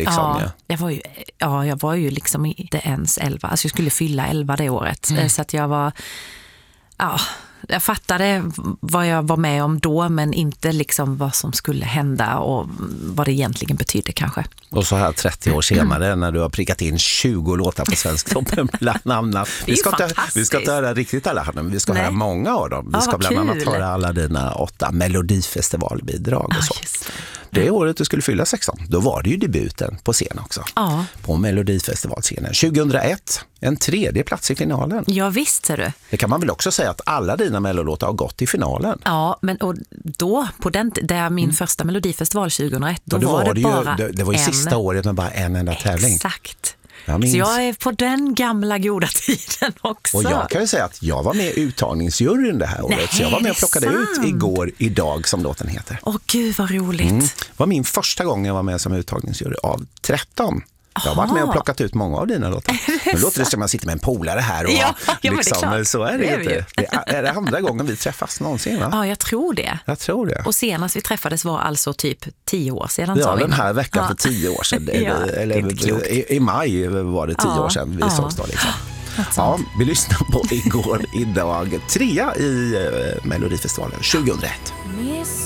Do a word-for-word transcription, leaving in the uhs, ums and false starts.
liksom. Ja, Ja. jag var ju, ja, jag var ju liksom inte ens elva. Alltså jag skulle fylla elva det året. Mm. Så att jag var... Ja, jag fattade vad jag var med om då, men inte liksom vad som skulle hända och vad det egentligen betydde kanske. Och så här trettio år senare när du har prickat in tjugo låtar på Svensktoppen bland annat. Vi ska, inte, vi ska inte höra riktigt alla, men vi ska Nej. höra många av dem. Vi ja, ska bland kul. annat höra alla dina åtta Melodifestivalbidrag och så. Ah, det. det året du skulle fylla sexton, då var det ju debuten på scen också. Ja. På Melodifestivalscenen. tjugohundraett, en tredje plats i finalen. Ja, visst ser du. Det kan man väl också säga att alla dina melodlåtar har gått i finalen. Ja, men och då, på den, där min mm. första Melodifestival tjugohundraett, då, då var, var det, det bara ju, det, det var ju en... sista året med bara en enda tävling. Exakt. Jag så jag är på den gamla goda tiden också. Och jag kan ju säga att jag var med i uttagningsjuryn det här året. Nej, så jag var med och plockade ut igår, idag som låten heter. Åh gud vad roligt. Mm. Det var min första gång jag var med som uttagningsjury av tretton. Jag har varit med och plockat ut många av dina låtar. Nu låter det som att man sitter med en polare här. Och ja, ja, liksom, det är så är det, det är inte. Det är, är det andra gången vi träffas någonsin, va? Ja, jag tror det. Jag tror det. Och senast vi träffades var alltså typ tio år sedan. Ja, den här vi. veckan ja. för tio år sedan. ja, eller, eller, i, I maj var det tio ja. år sedan vi ja. sågs då liksom. Ja, vi lyssnar på igår, idag, trea i uh, Melodifestivalen tjugohundraett.